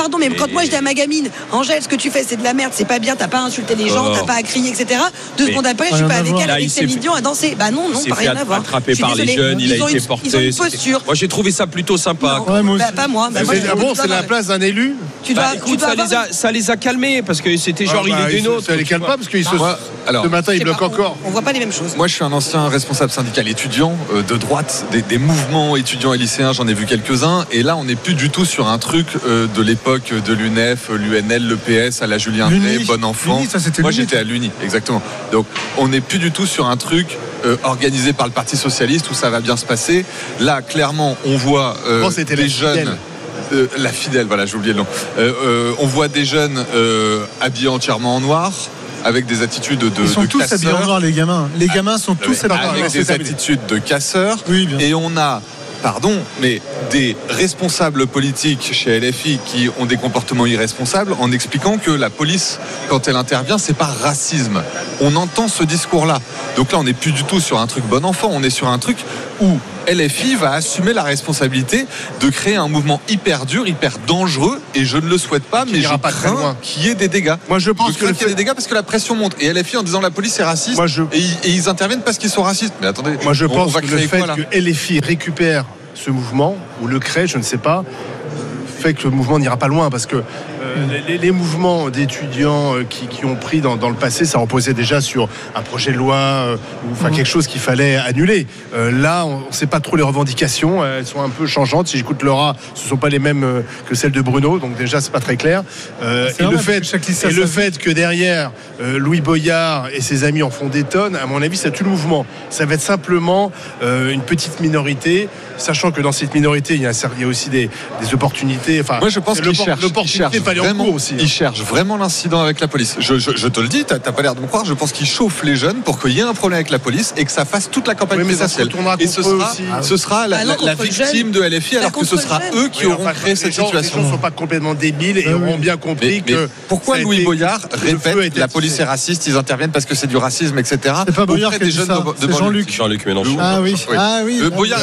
pardon, mais quand moi je dis à ma gamine, Angèle, ce que tu fais, c'est de la merde, c'est pas bien, t'as pas à insulter les gens, t'as pas à crier, etc. 2 secondes après, je suis pas avec elle, avec Céline Dion à danser. Bah non, pas rien à voir. Il s'est fait attraper par les jeunes, il a été porté. Ils ont une posture. Moi, j'ai trouvé ça plutôt sympa. Pas moi. C'est la place d'un élu. Ça les a calmés parce que c'était genre il est des nôtres. Ça les calme pas parce que ce matin ils bloquent encore. On voit pas les mêmes choses. Moi, je suis un ancien responsable syndical étudiant de droite, des mouvements étudiants et lycéens, j'en ai vu quelques-uns. Et là, on n'est plus du tout sur un truc de l'époque de l'UNEF, l'UNL, l'EPS, à la Julien Drey, Bon Enfant. Moi, j'étais à l'Uni, exactement. Donc, on n'est plus du tout sur un truc organisé par le Parti Socialiste où ça va bien se passer. Là, clairement, on voit des jeunes. La Fidèle, voilà, j'ai oublié le nom. On voit des jeunes habillés entièrement en noir, avec des attitudes de casseurs. Ils sont tous habillés en noir, les gamins. Les gamins sont tous avec des attitudes de casseurs. Oui, et on a, mais des responsables politiques chez LFI qui ont des comportements irresponsables en expliquant que la police, quand elle intervient, c'est par racisme. On entend ce discours-là. Donc là, on n'est plus du tout sur un truc bon enfant, on est sur un truc où LFI va assumer la responsabilité de créer un mouvement hyper dur, hyper dangereux, et je ne le souhaite pas, mais je crains qu'il y ait des dégâts. Moi, je pense qu'il y ait des dégâts parce que la pression monte. Et LFI, en disant la police est raciste, et ils interviennent parce qu'ils sont racistes. Mais attendez, moi je pense que le fait que LFI récupère ce mouvement, ou le crée, je ne sais pas, fait que le mouvement n'ira pas loin, parce que les mouvements d'étudiants qui ont pris dans le passé, ça reposait déjà sur un projet de loi ou quelque chose qu'il fallait annuler. Là, on ne sait pas trop les revendications, elles sont un peu changeantes. Si j'écoute Laura, ce ne sont pas les mêmes que celles de Bruno, donc déjà c'est pas très clair. Et le fait que derrière Louis Boyard et ses amis en font des tonnes, à mon avis, ça tue le mouvement. Ça va être simplement une petite minorité, sachant que dans cette minorité, il y a aussi des opportunités. Enfin, moi, je pense qu'ils cherchent vraiment l'incident avec la police. Je te le dis, t'as pas l'air de me croire. Je pense qu'ils chauffent les jeunes pour qu'il y ait un problème avec la police et que ça fasse toute la campagne présidentielle. Et ce sera la victime de LFI, alors que ce sera eux qui auront créé cette situation. Les gens ne sont pas complètement débiles et auront bien compris que. Pourquoi Louis Boyard répète la police est raciste, ils interviennent parce que c'est du racisme, etc. C'est pas Boyard qui a dit ça, c'est Jean-Luc Mélenchon. Ah oui.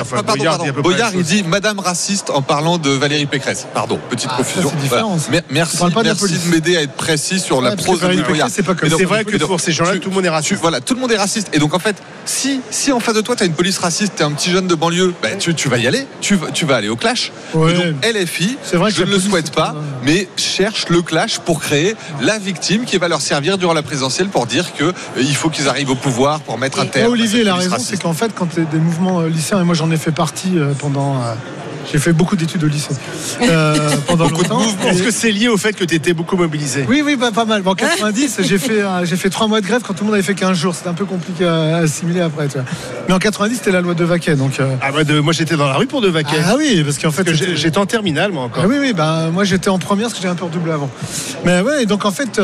Boyard, il dit Madame raciste en parlant de Valérie Pécresse. Pardon, petite confusion. Merci de m'aider à être précis sur la prose de Louis Boyard. C'est vrai que pour ces gens-là, tout le monde est raciste. Voilà, tout le monde est raciste. Et donc en fait, si en face de toi, tu as une police raciste, tu es un petit jeune de banlieue, tu vas y aller, tu vas aller au clash. Ouais. Et donc LFI, je ne le souhaite pas, mais cherche le clash pour créer la victime qui va leur servir durant la présidentielle pour dire qu'il faut qu'ils arrivent au pouvoir pour mettre un terme. Olivier, il a raison, c'est qu'en fait, quand tu as des mouvements lycéens, et moi j'en ai fait partie pendant. J'ai fait beaucoup d'études au lycée pendant longtemps. Est-ce que c'est lié au fait que tu étais beaucoup mobilisé ? Oui, pas mal. En 90, j'ai fait 3 mois de grève quand tout le monde avait fait 15 jours. C'était un peu compliqué à assimiler après. Tu vois. Mais en 90, c'était la loi de Vaquet. Donc, moi, j'étais dans la rue pour de Vaquet. Ah oui, parce qu'en fait, j'étais en terminale, moi encore. Ah oui, moi j'étais en première parce que j'ai un peu redoublé avant. Mais ouais, donc en fait,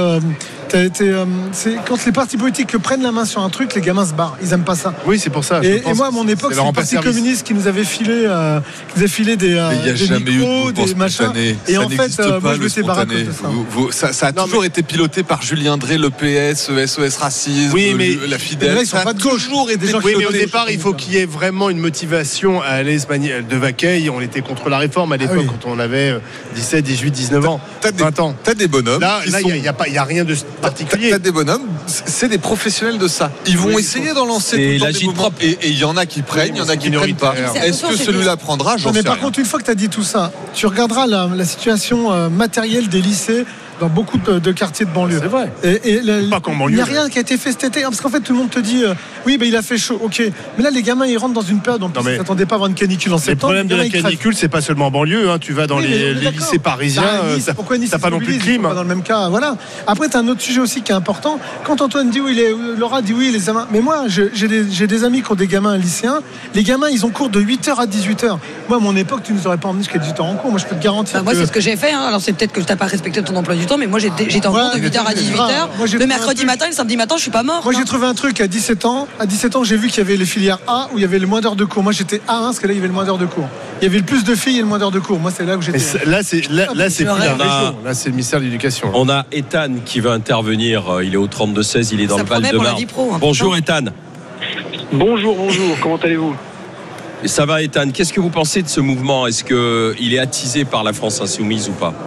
c'est quand les partis politiques prennent la main sur un truc, les gamins se barrent. Ils aiment pas ça. Oui, c'est pour ça. Et moi, à mon époque, c'est le Parti communiste qui nous avait filé des micros, des machins. Et en fait, moi, je m'étais barré à cause de ça. Ça a toujours été piloté par Julien Drey, l'EPS, SOS Racisme, la Fidèle. Là, ils sont pas de gauche. Mais au départ, il faut qu'il y ait vraiment une motivation à aller se manier. De Vaquet, on était contre la réforme à l'époque quand on avait 17, 18, 19 ans, 20 ans. T'as des bonhommes. Là, il n'y a rien de particulier. T'as des bonhommes, c'est des professionnels de ça. Ils vont essayer d'en lancer tout le temps des mouvements. Et il y en a qui prennent, il y en a qui ne prennent pas. Est-ce que celui-là prendra ? J'en sais rien. Par contre, une fois que tu as dit tout ça, tu regarderas la situation matérielle des lycées dans beaucoup de quartiers de banlieue. C'est vrai. Il n'y a rien qui a été fait cet été. Parce qu'en fait, tout le monde te dit il a fait chaud. Ok. Mais là, les gamins, ils rentrent dans une période. Donc, ils ne s'attendaient pas à avoir une canicule en septembre. Le problème de la canicule, c'est pas seulement en banlieue. Tu vas dans les lycées parisiens. Pourquoi Nice, t'as pas non plus de clim. Pas dans le même cas. Voilà. Après, tu as un autre sujet aussi qui est important. Quand Antoine dit Laura dit oui, les gamins. Mais moi, j'ai des amis qui ont des gamins lycéens. Les gamins, ils ont cours de 8h à 18h. Moi, à mon époque, tu ne nous aurais pas emmené jusqu'à 18h en cours. Moi, je peux te garantir. Moi, c'est ce que j'ai fait. Alors, c'est peut-être que tu n'as pas respecté ton emploi du temps, mais moi, j'étais en cours de 8h à 18h. Le mercredi matin et le samedi matin, je suis pas mort. Moi, j'ai trouvé un truc à 17 ans. À 17 ans, j'ai vu qu'il y avait les filières A où il y avait le moins d'heures de cours. Moi, j'étais A1 parce que là, il y avait le moins d'heures de cours. Il y avait le plus de filles et le moins d'heures de cours. Moi, c'est là où j'étais. Là, c'est plus la région. Là, c'est le ministère de l'Éducation. On a Ethan qui va intervenir. Il est au 32-16. Il est dans le Val-de-Marne. Bonjour, Ethan. Bonjour. Comment allez-vous ? Ça va, Ethan. Qu'est-ce que vous pensez de ce mouvement ? Est-ce qu'il est attisé par la France Insoumise ou pas ?